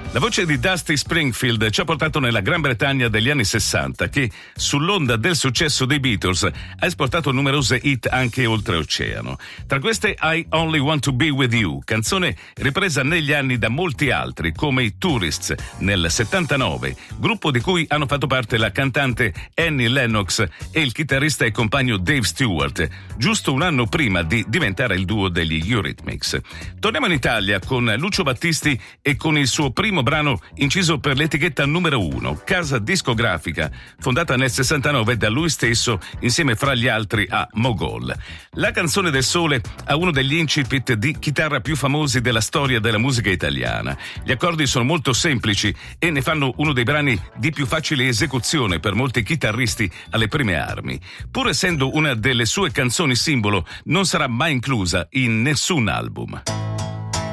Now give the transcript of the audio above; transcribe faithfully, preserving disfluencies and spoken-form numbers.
La voce di Dusty Springfield ci ha portato nella Gran Bretagna degli anni sessanta, che sull'onda del successo dei Beatles ha esportato numerose hit anche oltreoceano. Tra queste I Only Want to Be With You, canzone ripresa negli anni da molti altri, come i Tourists nel settantanove, gruppo di cui hanno fatto parte la cantante Annie Lennox e il chitarrista e compagno Dave Stewart, giusto un anno prima di diventare il duo degli Eurythmics. Torniamo in Italia con Lucio Battisti e con il suo primo brano inciso per l'etichetta numero uno, casa discografica fondata nel sessantanove da lui stesso insieme fra gli altri a Mogol. La canzone del sole ha uno degli incipit di chitarra più famosi della storia della musica italiana. Gli accordi sono molto semplici e ne fanno uno dei brani di più facile esecuzione per molti chitarristi alle prime armi. Pur essendo una delle sue canzoni simbolo, non sarà mai inclusa in nessun album.